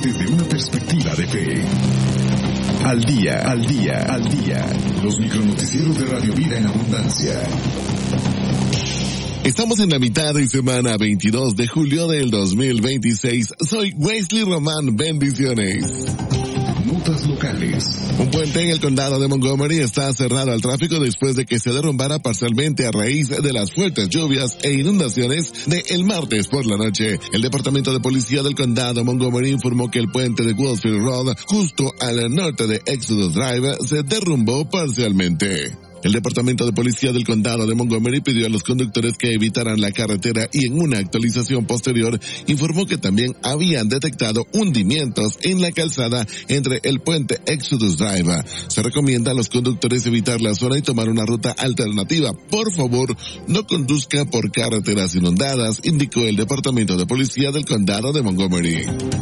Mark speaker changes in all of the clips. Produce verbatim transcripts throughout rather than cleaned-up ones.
Speaker 1: desde una perspectiva de fe. Al día, al día, al día. Los micronoticieros de Radio Vida en Abundancia.
Speaker 2: Estamos en la mitad de semana veintidós de julio del dos mil veintiséis. Soy Wesley Román. Bendiciones.
Speaker 1: Notas locales.
Speaker 2: Un puente en el condado de Montgomery está cerrado al tráfico después de que se derrumbara parcialmente a raíz de las fuertes lluvias e inundaciones de el martes por la noche. El departamento de policía del condado de Montgomery informó que el puente de Woodfield Road, justo al norte de Exodus Drive, se derrumbó parcialmente. El departamento de policía del condado de Montgomery pidió a los conductores que evitaran la carretera y en una actualización posterior informó que también habían detectado hundimientos en la calzada entre el puente Exodus Drive. Se recomienda a los conductores evitar la zona y tomar una ruta alternativa. Por favor, no conduzca por carreteras inundadas, indicó el departamento de policía del condado de Montgomery.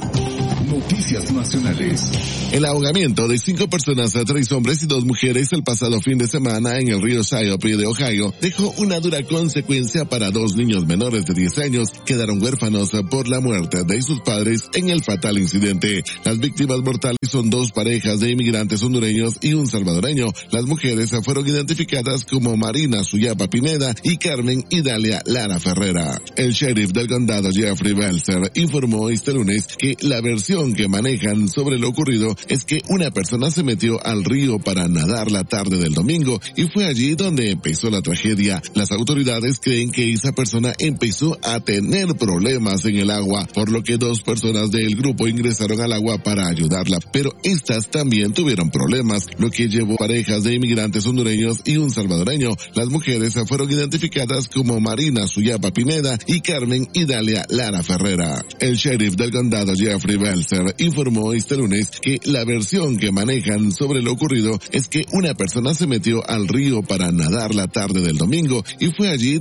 Speaker 1: Noticias nacionales.
Speaker 2: El ahogamiento de cinco personas, tres hombres y dos mujeres el pasado fin de semana en el río Syosset de Ohio dejó una dura consecuencia para dos niños menores de diez años que quedaron huérfanos por la muerte de sus padres en el fatal incidente. Las víctimas mortales son dos parejas de inmigrantes hondureños y un salvadoreño. Las mujeres fueron identificadas como Marina Suyapa Pineda y Carmen Idalia Lara Ferrera. El sheriff del condado Jeffrey Belzer informó este lunes que la versión que manejan sobre lo ocurrido es que una persona se metió al río para nadar la tarde del domingo y fue allí donde empezó la tragedia. Las autoridades creen que esa persona empezó a tener problemas en el agua, por lo que dos personas del grupo ingresaron al agua para ayudarla, pero estas también tuvieron problemas, lo que llevó parejas de inmigrantes hondureños y un salvadoreño. Las mujeres fueron identificadas como Marina Suyapa Pineda y Carmen Idalia Lara Ferrera. El sheriff del condado Jeffrey Belzer informó este lunes que la versión que manejan sobre lo ocurrido es que una persona se metió al río para nadar la tarde del domingo y fue allí